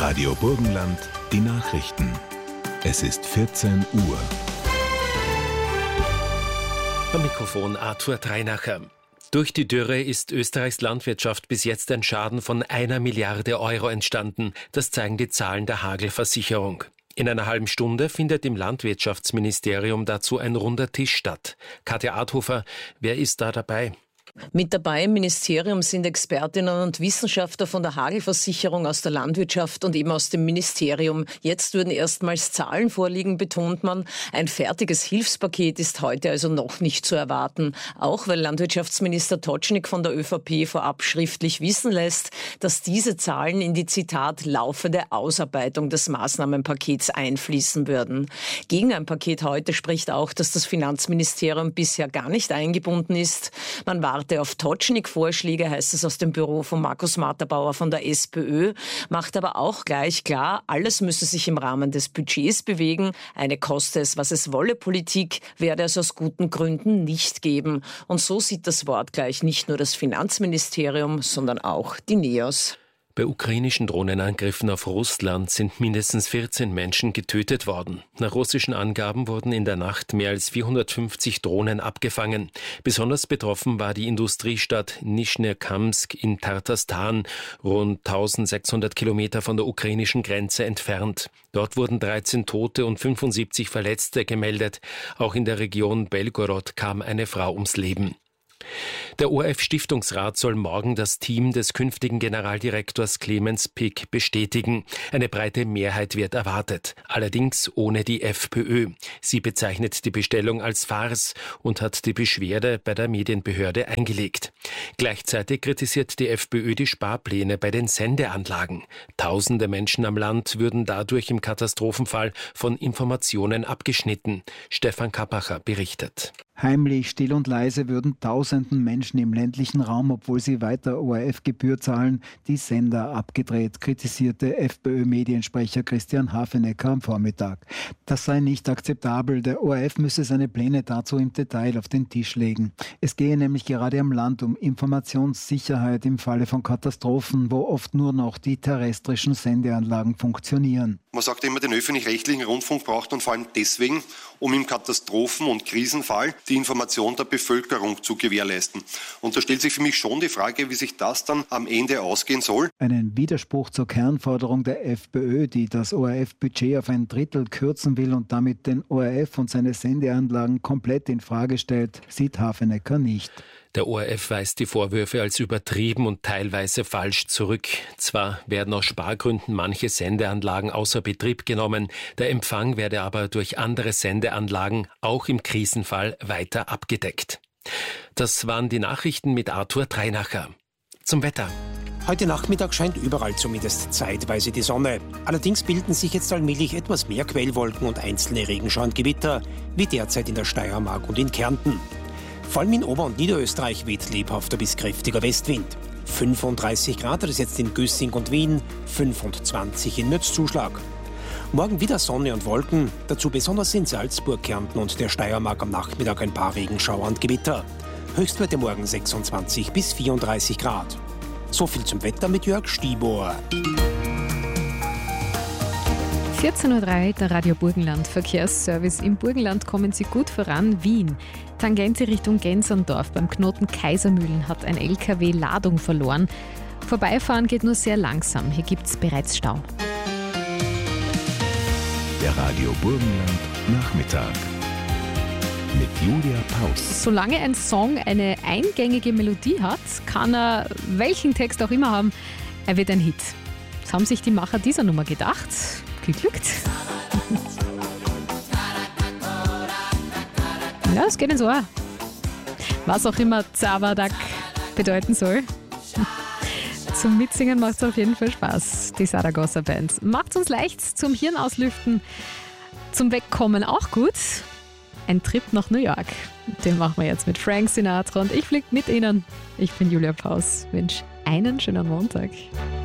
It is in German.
Radio Burgenland, die Nachrichten. Es ist 14 Uhr. Am Mikrofon Arthur Dreinacher. Durch die Dürre ist Österreichs Landwirtschaft bis jetzt ein Schaden von 1 Milliarde Euro entstanden. Das zeigen die Zahlen der Hagelversicherung. In einer halben Stunde findet im Landwirtschaftsministerium dazu ein runder Tisch statt. Katja Adhofer, wer ist da dabei? Mit dabei im Ministerium sind Expertinnen und Wissenschaftler von der Hagelversicherung aus der Landwirtschaft und eben aus dem Ministerium. Jetzt würden erstmals Zahlen vorliegen, betont man. Ein fertiges Hilfspaket ist heute also noch nicht zu erwarten. Auch weil Landwirtschaftsminister Totschnig von der ÖVP vorab schriftlich wissen lässt, dass diese Zahlen in die, Zitat, laufende Ausarbeitung des Maßnahmenpakets einfließen würden. Gegen ein Paket heute spricht auch, dass das Finanzministerium bisher gar nicht eingebunden ist. Man warte auf Totschnig-Vorschläge, heißt es aus dem Büro von Markus Matterbauer von der SPÖ, macht aber auch gleich klar, alles müsse sich im Rahmen des Budgets bewegen. Eine koste es, was es wolle Politik werde es aus guten Gründen nicht geben. Und so sieht das Wort gleich nicht nur das Finanzministerium, sondern auch die NEOS. Bei ukrainischen Drohnenangriffen auf Russland sind mindestens 14 Menschen getötet worden. Nach russischen Angaben wurden in der Nacht mehr als 450 Drohnen abgefangen. Besonders betroffen war die Industriestadt Nischnekamsk in Tatarstan, rund 1600 Kilometer von der ukrainischen Grenze entfernt. Dort wurden 13 Tote und 75 Verletzte gemeldet. Auch in der Region Belgorod kam eine Frau ums Leben. Der ORF-Stiftungsrat soll morgen das Team des künftigen Generaldirektors Clemens Pick bestätigen. Eine breite Mehrheit wird erwartet, allerdings ohne die FPÖ. Sie bezeichnet die Bestellung als Farce und hat die Beschwerde bei der Medienbehörde eingelegt. Gleichzeitig kritisiert die FPÖ die Sparpläne bei den Sendeanlagen. Tausende Menschen am Land würden dadurch im Katastrophenfall von Informationen abgeschnitten. Stefan Kappacher berichtet. Heimlich, still und leise würden tausenden Menschen im ländlichen Raum, obwohl sie weiter ORF-Gebühr zahlen, die Sender abgedreht, kritisierte FPÖ-Mediensprecher Christian Hafenecker am Vormittag. Das sei nicht akzeptabel. Der ORF müsse seine Pläne dazu im Detail auf den Tisch legen. Es gehe nämlich gerade am Land um Informationssicherheit im Falle von Katastrophen, wo oft nur noch die terrestrischen Sendeanlagen funktionieren. Man sagt immer, den öffentlich-rechtlichen Rundfunk braucht man vor allem deswegen, um im Katastrophen- und Krisenfall die Information der Bevölkerung zu gewährleisten. Und da stellt sich für mich schon die Frage, wie sich das dann am Ende ausgehen soll. Einen Widerspruch zur Kernforderung der FPÖ, die das ORF-Budget auf 1/3 kürzen will und damit den ORF und seine Sendeanlagen komplett in Frage stellt, sieht Hafenecker nicht. Der ORF weist die Vorwürfe als übertrieben und teilweise falsch zurück. Zwar werden aus Spargründen manche Sendeanlagen außer Betrieb genommen, der Empfang werde aber durch andere Sendeanlagen auch im Krisenfall weiter abgedeckt. Das waren die Nachrichten mit Arthur Dreinacher. Zum Wetter. Heute Nachmittag scheint überall zumindest zeitweise die Sonne. Allerdings bilden sich jetzt allmählich etwas mehr Quellwolken und einzelne Regenschauer und Gewitter, wie derzeit in der Steiermark und in Kärnten. Vor allem in Ober- und Niederösterreich weht lebhafter bis kräftiger Westwind. 35 Grad hat es jetzt in Güssing und Wien, 25 in Mürzzuschlag. Morgen wieder Sonne und Wolken, dazu besonders in Salzburg, Kärnten und der Steiermark am Nachmittag ein paar Regenschauer und Gewitter. Höchstwerte morgen 26 bis 34 Grad. So viel zum Wetter mit Jörg Stibor. 14.03 Uhr, der Radio Burgenland Verkehrsservice. Im Burgenland kommen Sie gut voran. Wien. Tangente Richtung Genserndorf. Beim Knoten Kaisermühlen hat ein LKW Ladung verloren. Vorbeifahren geht nur sehr langsam. Hier gibt es bereits Stau. Der Radio Burgenland Nachmittag mit Julia Paus. Solange ein Song eine eingängige Melodie hat, kann er welchen Text auch immer haben, er wird ein Hit. Das haben sich die Macher dieser Nummer gedacht. Geglückt. Ja, es geht ins Ohr. Was auch immer Zavadak bedeuten soll. Zum Mitsingen macht es auf jeden Fall Spaß, die Saragossa Band. Macht uns leicht zum Hirnauslüften, zum Wegkommen auch gut. Ein Trip nach New York. Den machen wir jetzt mit Frank Sinatra und ich fliege mit Ihnen. Ich bin Julia Paus. Wünsche einen schönen Montag.